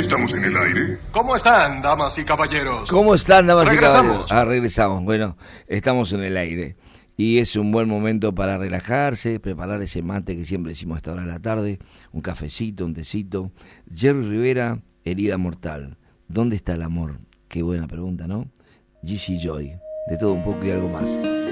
¿Estamos en el aire? ¿Cómo están, damas y caballeros? ¿Cómo están, damas y Regresamos. caballeros? Regresamos. Bueno, estamos en el aire. Y es un buen momento para relajarse, preparar ese mate que siempre decimos a esta hora de la tarde, un cafecito, un tecito. Jerry Rivera, Herida Mortal. ¿Dónde está el amor? Qué buena pregunta, ¿no? Jesse Joy. De todo un poco y algo más.